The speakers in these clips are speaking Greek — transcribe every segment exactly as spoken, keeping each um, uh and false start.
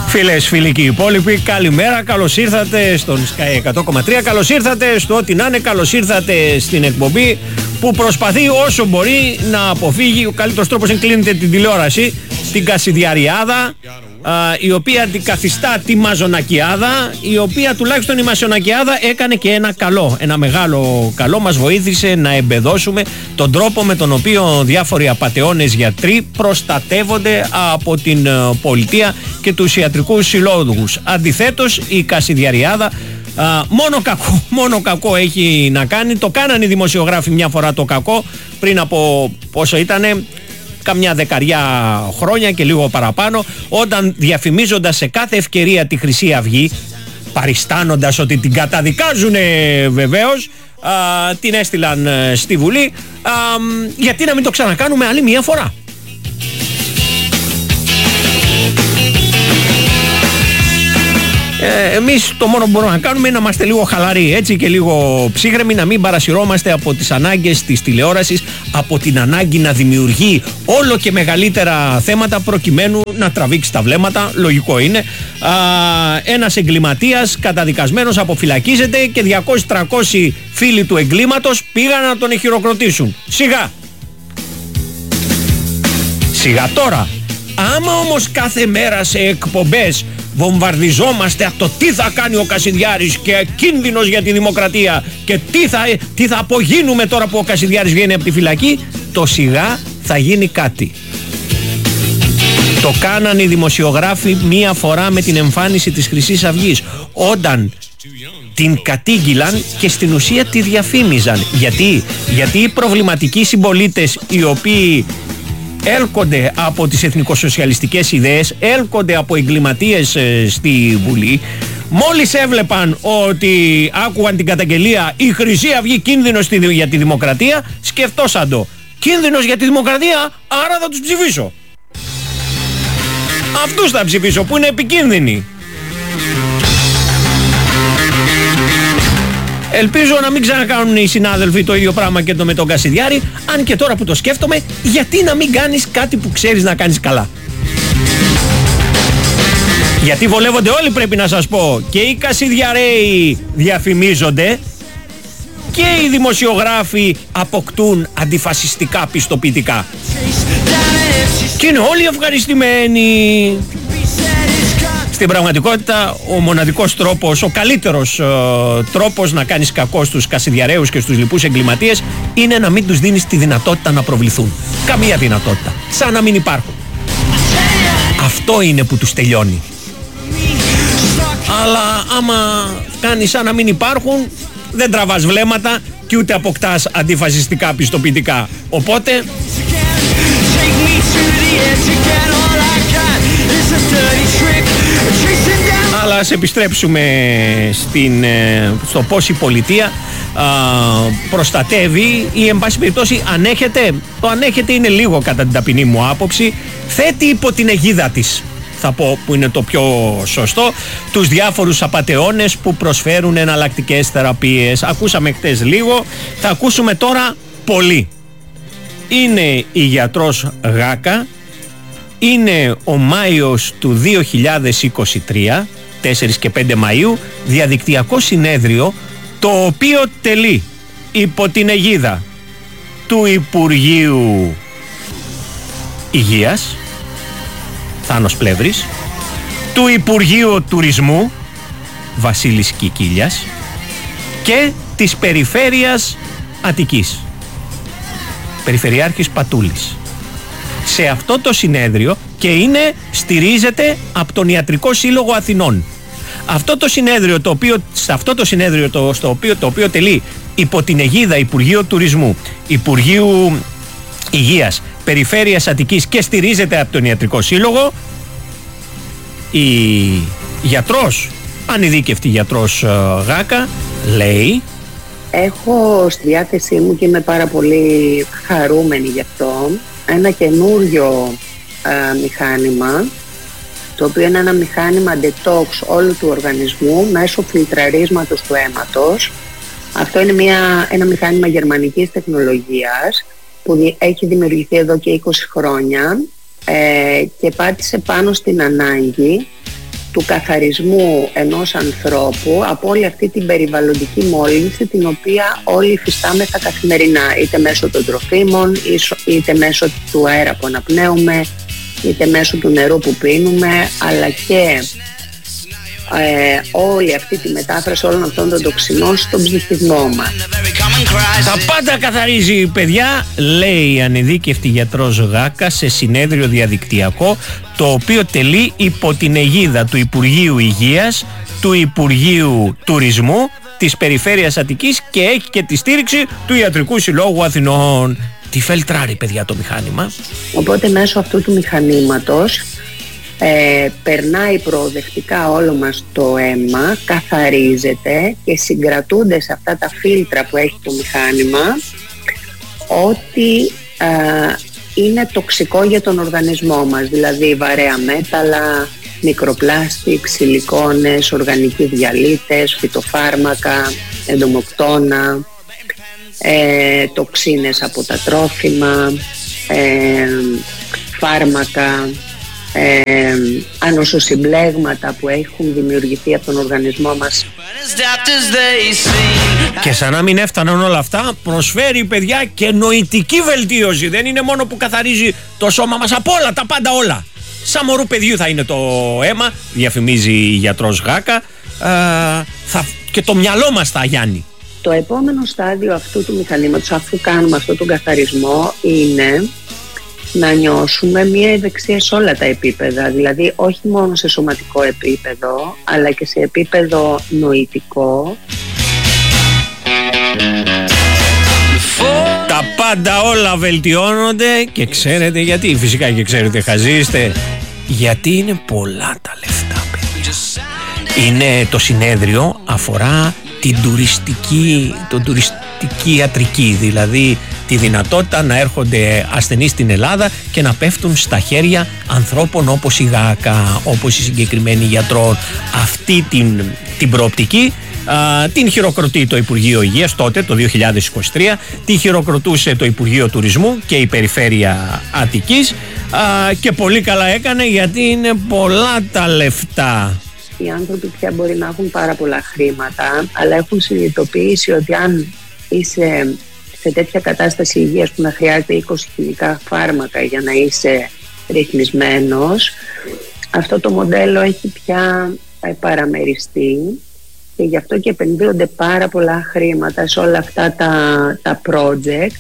Φίλες, φίλοι και οι υπόλοιποι, καλημέρα, καλώς ήρθατε στον Sky εκατό κόμμα τρία, καλώς ήρθατε στο ό,τι να είναι, καλώς ήρθατε στην εκπομπή που προσπαθεί όσο μπορεί να αποφύγει, ο καλύτερος τρόπος είναι κλείνετε την τηλεόραση, την Κασιδιαριάδα, α, η οποία αντικαθιστά τη Μαζονακιάδα, η οποία τουλάχιστον η Μαζονακιάδα έκανε και ένα καλό, ένα μεγάλο καλό, μας βοήθησε να εμπεδώσουμε τον τρόπο με τον οποίο διάφοροι απατεώνες γιατροί προστατεύονται από την πολιτεία και τους ιατρικούς συλλόγους. Αντιθέτως, η Κασιδιαριάδα α, μόνο κακό, μόνο κακό έχει να κάνει. Το κάνανε οι δημοσιογράφοι μια φορά το κακό πριν από πόσο ήτανε, καμιά δεκαριά χρόνια και λίγο παραπάνω, όταν διαφημίζοντας σε κάθε ευκαιρία τη Χρυσή Αυγή, παριστάνοντας ότι την καταδικάζουν βεβαίως, α, την έστειλαν στη Βουλή, α, γιατί να μην το ξανακάνουμε άλλη μια φορά. Ε, εμείς το μόνο που μπορούμε να κάνουμε είναι να είμαστε λίγο χαλαροί, έτσι, και λίγο ψύχρεμοι, να μην παρασυρώμαστε από τις ανάγκες της τηλεόρασης, από την ανάγκη να δημιουργεί όλο και μεγαλύτερα θέματα προκειμένου να τραβήξει τα βλέμματα. Λογικό είναι. Α, ένας εγκληματίας καταδικασμένος αποφυλακίζεται και διακόσιοι τριακόσιοι φίλοι του εγκλήματος πήγαν να τον χειροκροτήσουν. Σιγά! Σιγά τώρα! Άμα όμως κάθε μέρα σε εκπομπές βομβαρδιζόμαστε από το τι θα κάνει ο Κασιδιάρης και κίνδυνος για τη δημοκρατία και τι θα, τι θα απογίνουμε τώρα που ο Κασιδιάρης βγαίνει από τη φυλακή, το σιγά θα γίνει κάτι. Το κάνανε οι δημοσιογράφοι μία φορά με την εμφάνιση της Χρυσής Αυγής, όταν την κατήγγυλαν και στην ουσία τη διαφήμιζαν. Γιατί, Γιατί οι προβληματικοί συμπολίτες, οι οποίοι έλκονται από τις εθνικοσοσιαλιστικές ιδέες, έλκονται από εγκληματίες ε, στη Βουλή, μόλις έβλεπαν ότι άκουγαν την καταγγελία «Η Χρυσή Αυγή κίνδυνος στη, για τη δημοκρατία», σκεφτόσαν το «Κίνδυνος για τη δημοκρατία, άρα θα τους ψηφίσω». Αυτούς θα ψηφίσω που είναι επικίνδυνοι. Ελπίζω να μην ξανακάνουν οι συνάδελφοι το ίδιο πράγμα και το με τον Κασιδιάρη, αν και τώρα που το σκέφτομαι, γιατί να μην κάνεις κάτι που ξέρεις να κάνεις καλά. Γιατί βολεύονται όλοι, πρέπει να σας πω, και οι Κασιδιαρέοι διαφημίζονται και οι δημοσιογράφοι αποκτούν αντιφασιστικά πιστοποιητικά. Και είναι όλοι ευχαριστημένοι. Στην πραγματικότητα, ο μοναδικός τρόπος, ο καλύτερος ε, τρόπος να κάνεις κακό στους Κασιδιαρέους και στους λοιπούς εγκληματίες είναι να μην τους δίνεις τη δυνατότητα να προβληθούν. Καμία δυνατότητα. Σαν να μην υπάρχουν. Αυτό είναι που τους τελειώνει. Αλλά άμα κάνεις σαν να μην υπάρχουν, δεν τραβάς βλέμματα και ούτε αποκτάς αντιφασιστικά πιστοποιητικά. Οπότε... Αλλά ας επιστρέψουμε στην, στο πώς η πολιτεία α, προστατεύει ή εν πάση περιπτώσει ανέχεται, το ανέχεται είναι λίγο κατά την ταπεινή μου άποψη, θέτει υπό την αιγίδα της, θα πω, που είναι το πιο σωστό, τους διάφορους απατεώνες που προσφέρουν εναλλακτικές θεραπείες. Ακούσαμε χτες λίγο, θα ακούσουμε τώρα πολύ. Είναι η γιατρός Γάκα, είναι ο Μάιος του δύο χιλιάδες είκοσι τρία, τέσσερις και πέντε Μαΐου, διαδικτυακό συνέδριο, το οποίο τελεί υπό την αιγίδα του Υπουργείου Υγείας, Θάνος Πλεύρης, του Υπουργείου Τουρισμού, Βασίλης Κικίλιας, και της Περιφέρειας Αττικής, Περιφερειάρχης Πατούλης. Σε αυτό το συνέδριο, και είναι, στηρίζεται από τον Ιατρικό Σύλλογο Αθηνών. Αυτό το συνέδριο, το οποίο, σε αυτό το συνέδριο το, στο οποίο, το οποίο τελεί υπό την αιγίδα Υπουργείου Τουρισμού, Υπουργείου Υγείας, Περιφέρειας Αττικής και στηρίζεται από τον Ιατρικό Σύλλογο, η γιατρός, ανειδίκευτη γιατρός Γάκα, λέει: έχω στη διάθεσή μου, και είμαι πάρα πολύ χαρούμενη γι' αυτό, ένα καινούριο ε, μηχάνημα, το οποίο είναι ένα μηχάνημα detox όλου του οργανισμού μέσω φιλτραρίσματος του αίματος. Αυτό είναι μια, ένα μηχάνημα γερμανικής τεχνολογίας που έχει δημιουργηθεί εδώ και είκοσι χρόνια ε, και πάτησε πάνω στην ανάγκη του καθαρισμού ενός ανθρώπου από όλη αυτή την περιβαλλοντική μόλυνση την οποία όλοι υφιστάμεθα καθημερινά, είτε μέσω των τροφίμων, είτε μέσω του αέρα που αναπνέουμε, είτε μέσω του νερού που πίνουμε, αλλά και ε, όλη αυτή τη μετάφραση όλων αυτών των τοξινών στον ψυχισμό μας. Τα πάντα καθαρίζει, παιδιά, λέει η ανειδίκευτη γιατρός Γάκα σε συνέδριο διαδικτυακό, το οποίο τελεί υπό την αιγίδα του Υπουργείου Υγείας, του Υπουργείου Τουρισμού, της Περιφέρειας Αττικής και έχει και τη στήριξη του Ιατρικού Συλλόγου Αθηνών. Τι φελτράρει, παιδιά, το μηχάνημα. Οπότε μέσω αυτού του μηχανήματος ε, περνάει προοδευτικά όλο μας το αίμα, καθαρίζεται και συγκρατούνται σε αυτά τα φίλτρα που έχει το μηχάνημα ό,τι ε, είναι τοξικό για τον οργανισμό μας, δηλαδή βαρέα μέταλλα, μικροπλάστικ, σιλικόνες, οργανικοί διαλύτες, φυτοφάρμακα, εντομοκτώνα, ε, τοξίνες από τα τρόφιμα, ε, φάρμακα, ε, ανοσοσυμπλέγματα που έχουν δημιουργηθεί από τον οργανισμό μας. Και σαν να μην έφταναν όλα αυτά, προσφέρει, παιδιά, και νοητική βελτίωση. Δεν είναι μόνο που καθαρίζει το σώμα μας από όλα, τα πάντα όλα. Σαν μωρού παιδιού θα είναι το αίμα, διαφημίζει η γιατρός Γάκα, ε, θα, και το μυαλό μας θα αγιάνει. Το επόμενο στάδιο αυτού του μηχανήματος, αφού κάνουμε αυτόν τον καθαρισμό, είναι να νιώσουμε μια ευεξία σε όλα τα επίπεδα, δηλαδή όχι μόνο σε σωματικό επίπεδο, αλλά και σε επίπεδο νοητικό. Τα πάντα όλα βελτιώνονται και ξέρετε γιατί, φυσικά και ξέρετε, χαζίστε, γιατί είναι πολλά τα λεφτά, παιδιά. Είναι το συνέδριο, αφορά την τουριστική, τον τουριστική ιατρική, δηλαδή τη δυνατότητα να έρχονται ασθενείς στην Ελλάδα και να πέφτουν στα χέρια ανθρώπων όπως η Γάκα, όπως η συγκεκριμένη γιατρό. Αυτή την, την προοπτική α, την χειροκροτεί το Υπουργείο Υγείας τότε, το δύο χιλιάδες είκοσι τρία, την χειροκροτούσε το Υπουργείο Τουρισμού και η Περιφέρεια Αττικής, α, και πολύ καλά έκανε, γιατί είναι πολλά τα λεφτά. Οι άνθρωποι πια μπορεί να έχουν πάρα πολλά χρήματα, αλλά έχουν συνειδητοποιήσει ότι αν είσαι σε τέτοια κατάσταση υγείας που να χρειάζεται είκοσι χημικά φάρμακα για να είσαι ρυθμισμένος, αυτό το μοντέλο έχει πια παραμεριστεί και γι' αυτό και επενδύονται πάρα πολλά χρήματα σε όλα αυτά τα, τα project.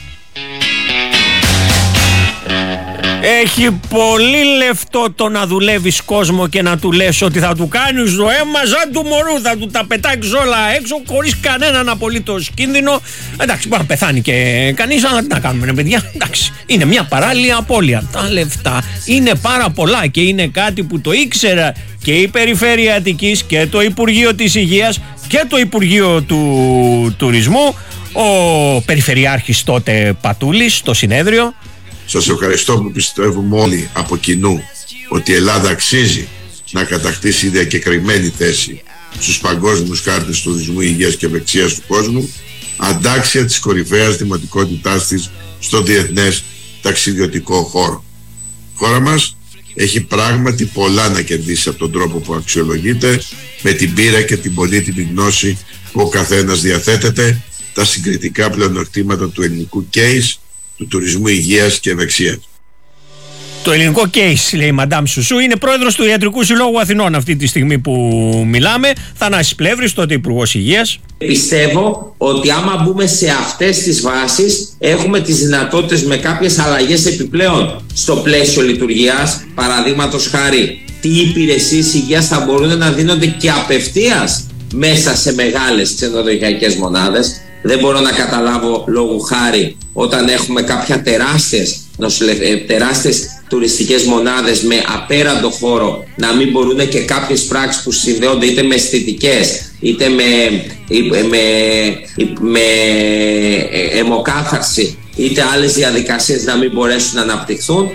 Έχει πολύ λεφτό το να δουλεύεις κόσμο και να του λες ότι θα του κάνεις το αίμα σαν του μωρού, θα του τα πετάξεις όλα έξω χωρίς κανέναν απολύτως κίνδυνο. Εντάξει, μπορεί να πεθάνει και κανείς, αλλά τι να κάνουμε, παιδιά. Εντάξει, είναι μια παράλληλη απώλεια. Τα λεφτά είναι πάρα πολλά και είναι κάτι που το ήξερα και η Περιφέρεια Αττικής και το Υπουργείο της Υγείας και το Υπουργείο του Τουρισμού. Ο Περιφερειάρχης τότε Πατούλης στο συνέδριο. Σας ευχαριστώ που πιστεύουμε όλοι από κοινού ότι η Ελλάδα αξίζει να κατακτήσει διακεκριμένη θέση στους παγκόσμιους χάρτες τουρισμού, υγείας και ευεξίας του κόσμου, αντάξια της κορυφαίας δημοτικότητάς της στο διεθνές ταξιδιωτικό χώρο. Η χώρα μας έχει πράγματι πολλά να κερδίσει από τον τρόπο που αξιολογείται, με την πείρα και την πολύτιμη γνώση που ο καθένας διαθέτεται, τα συγκριτικά πλεονεκτήματα του ελληνικού case, του τουρισμού υγείας και ευεξίας. Το ελληνικό case, λέει η Μαντάμ Σουσού, είναι πρόεδρος του Ιατρικού Συλλόγου Αθηνών αυτή τη στιγμή που μιλάμε. Θανάσης Πλεύρης, τότε Υπουργός Υγείας. Πιστεύω ότι άμα μπούμε σε αυτές τις βάσεις, έχουμε τις δυνατότητες με κάποιες αλλαγές επιπλέον στο πλαίσιο λειτουργίας. Παραδείγματος χάρη, τι υπηρεσίες υγείας θα μπορούν να δίνονται και απευθείας μέσα σε μεγάλες ξενοδοχειακές μονάδες. Δεν μπορώ να καταλάβω, λόγου χάρη, όταν έχουμε κάποια τεράστιες, νοσηλε... τεράστιες τουριστικές μονάδες με απέραντο χώρο, να μην μπορούν και κάποιες πράξεις που συνδέονται είτε με αισθητικές είτε με, με, με αιμοκάθαρση είτε άλλες διαδικασίες να μην μπορέσουν να αναπτυχθούν.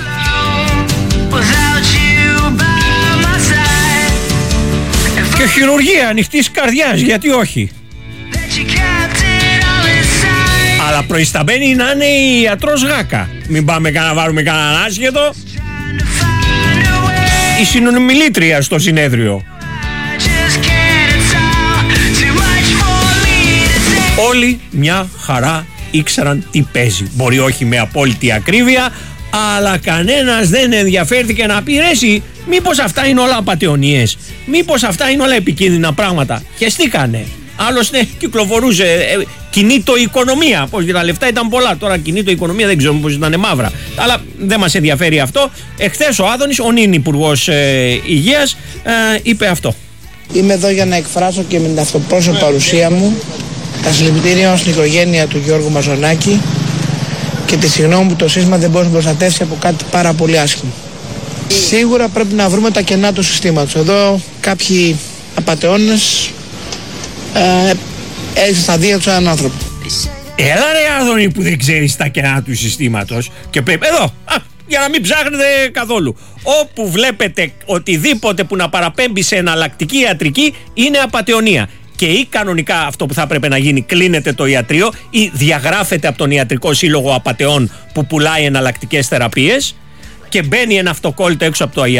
Και χειρουργία ανοιχτής καρδιάς, γιατί όχι. Αλλά προϊσταμένη να είναι η ιατρός Γάκα. Μην πάμε να βάλουμε κανέναν άσχετο. η συνομιλήτρια στο συνέδριο. Όλοι μια χαρά ήξεραν τι παίζει. Μπορεί όχι με απόλυτη ακρίβεια, αλλά κανένας δεν ενδιαφέρθηκε να πει, ρε εσύ, μήπως αυτά είναι όλα απατεωνίες, μήπως αυτά είναι όλα επικίνδυνα πράγματα. Χεστήκανε. Άλλωστε κυκλοφορούσε, ε, κινήτο οικονομία. Πως τα λεφτά ήταν πολλά. Τώρα κινήτο οικονομία δεν ξέρουμε πως ήταν μαύρα. Αλλά δεν μας ενδιαφέρει αυτό. Εχθές ο Άδωνης, ο νυν υπουργός ε, Υγείας, ε, είπε αυτό. Είμαι εδώ για να εκφράσω και με την αυτοπρόσωπη παρουσία μου τα συλληπιτήριά μας στην οικογένεια του Γιώργου Μαζονάκη και τη συγγνώμη που το σύστημα δεν μπορεί να προστατεύσει από κάτι πάρα πολύ άσχημο. Σίγουρα πρέπει να βρούμε τα κενά του συστήματος. Εδώ κάποιοι απατεώνες ε, έριξαν στα δύο του έναν άνθρωπο. Έλα ρε Άδωνη που δεν ξέρεις τα κενά του συστήματος και πρέπει εδώ, α, για να μην ψάχνετε καθόλου. Όπου βλέπετε οτιδήποτε που να παραπέμπει σε εναλλακτική ιατρική είναι απατεωνία. Και ή κανονικά αυτό που θα έπρεπε να γίνει, κλείνεται το ιατρείο ή διαγράφεται από τον Ιατρικό Σύλλογο Απατεών που πουλάει εναλλακτικές θεραπείες και μπαίνει ένα αυτοκόλλητο έξω από το